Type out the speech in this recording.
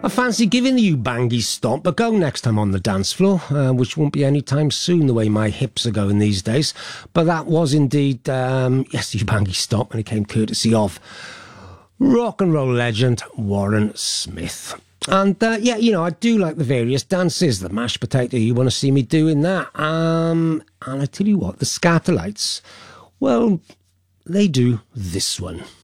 I fancy giving the Ubangi stomp a go next time on the dance floor, which won't be any time soon the way my hips are going these days. But that was indeed, yes, the Ubangi stomp, and it came courtesy of rock and roll legend Warren Smith. And yeah, you know, I do like the various dances. The mashed potato, you want to see me doing that. And I tell you what, the Scatterlights, well, they do this one.